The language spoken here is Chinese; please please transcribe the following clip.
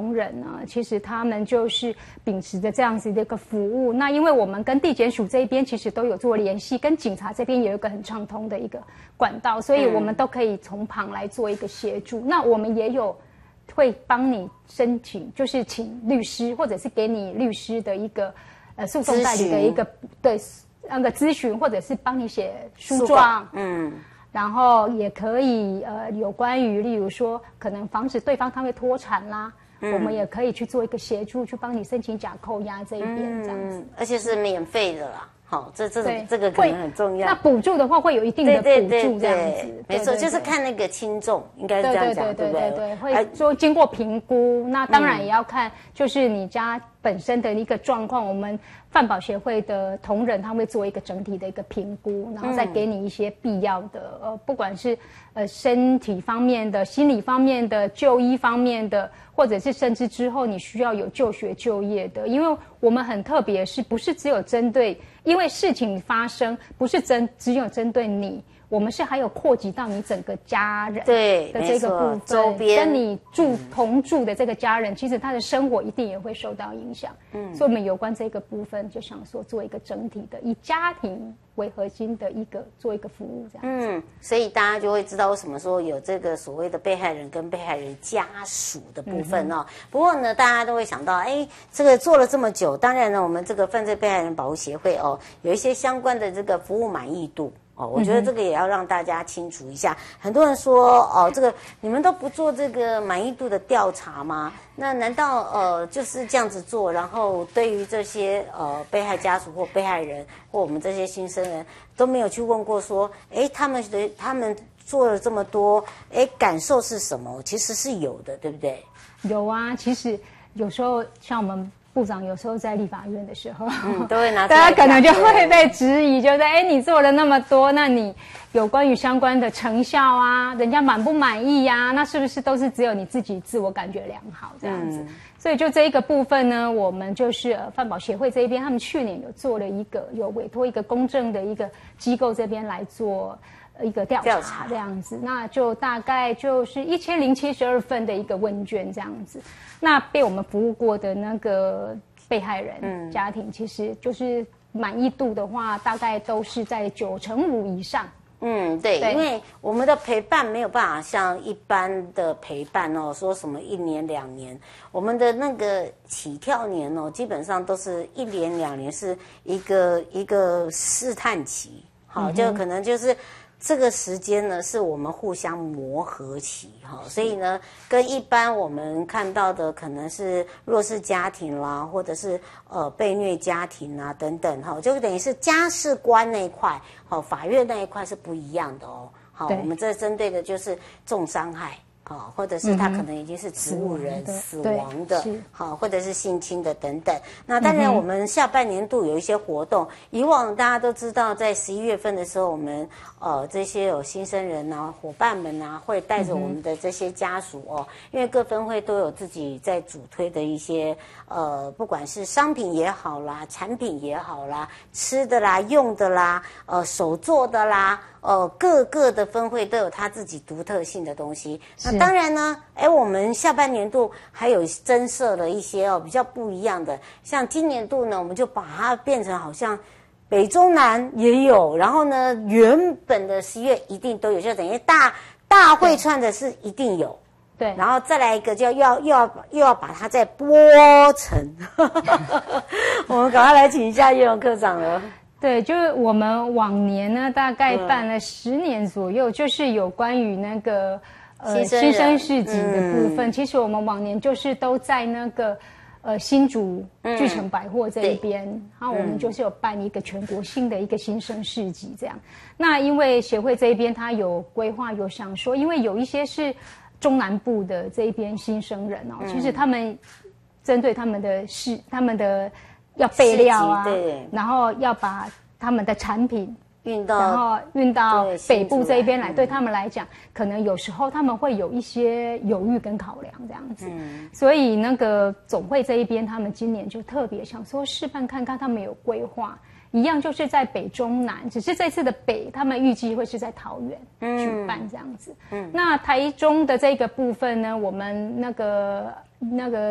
同仁呢，其实他们就是秉持着这样子的一个服务。那因为我们跟地检署这边其实都有做联系，跟警察这边也有一个很畅通的一个管道，所以我们都可以从旁来做一个协助。那我们也有会帮你申请，就是请律师，或者是给你律师的一个诉讼代理的一个对那个咨询，或者是帮你写诉状，然后也可以有关于例如说可能防止对方他会脱产啦，我们也可以去做一个协助，去帮你申请假扣押这一边这样子， 而且是免费的啦。好，这个可能很重要。 那补助的话会有一定的补助这样子， 没错，就是看那个轻重，应该是这样讲，对不对？ 对，会说经过评估，那当然也要看就是你家本身的一个状况，我们犯保协会的同仁他会做一个整体的一个评估，然后再给你一些必要的不管是身体方面的、心理方面的、就医方面的，或者是甚至之后你需要有就学就业的，因为我们很特别，是不是只有针对，因为事情发生不是只有针对你。我们是还有扩及到你整个家人的这个部分， 周边跟你同住的这个家人，其实他的生活一定也会受到影响。所以我们有关这个部分，就想说做一个整体的，以家庭为核心的做一个服务这样子。 所以大家就会知道为什么说有这个所谓的被害人跟被害人家属的部分哦。不过呢，大家都会想到，这个做了这么久，当然呢，我们这个犯罪被害人保护协会哦，有一些相关的这个服务满意度。我觉得这个也要让大家清楚一下。很多人说，这个你们都不做这个满意度的调查吗？那难道就是这样子做，然后对于这些被害家属或被害人或我们这些新生人都没有去问过说，他们做了这么多，感受是什么？其实是有的，对不对？ 有啊，其实有时候像我们部长有时候在立法院的时候， 都会拿出来， 大家可能就会被质疑，就是你做了那么多，那你有关于相关的成效啊，人家满不满意啊？那是不是都是只有你自己自我感觉良好这样子？所以就这一个部分呢，我们就是犯保协会这一边，他们去年有做了有委托一个公正的一个机构这边来做一个调查这样子，那就大概就是1072份的一个问卷这样子。那被我们服务过的那个被害人家庭，其实就是满意度的话，大概都是在95%以上。 对，因为我们的陪伴没有办法像一般的陪伴哦，说什么1年2年，我们的那个起跳年哦，基本上都是1年2年，是一个试探期，好，就可能就是这个时间呢，是我们互相磨合期哈，所以呢，跟一般我们看到的可能是弱势家庭啦，或者是被虐家庭啊等等哈，就等于是家事官那一块，好，法院那一块是不一样的哦。好，我们这针对的就是重伤害。或者是他可能已经是植物人死亡的，好，或者是性侵的等等。那当然，我们下半年度有一些活动。以往大家都知道，在11月份的时候，我们这些有新生人啊、伙伴们啊，会带着我们的这些家属哦，因为各分会都有自己在主推的一些不管是商品也好啦、产品也好啦、吃的啦、用的啦、手做的啦。各个的分会都有他自己独特性的东西。那当然呢，我们下半年度还有增设了一些比较不一样的，像今年度呢，我们就把它变成好像北中南也有，然后呢，原本的11月一定都有，就等于大会串的是一定有。对，然后再来一个，就又要把它再播成。我们赶快来请一下叶荣科长了。 对，就是我们往年呢，大概办了10年左右，就是有关于那个新生市集的部分。其实我们往年就是都在那个新竹巨城百货这一边，然后我们就是有办一个全国性的一个新生市集这样。那因为协会这一边他有规划，有想说，因为有一些是中南部的这一边新生人哦，其实他们针对他们的要备料啊，然后要把他们的产品运到北部这一边来，对他们来讲，可能有时候他们会有一些犹豫跟考量这样子。所以那个总会这一边，他们今年就特别想说示范看看，他们有规划。一样就是在北中南，只是这次的北，他们预计会是在桃园举办这样子。那台中的这个部分呢，我们那个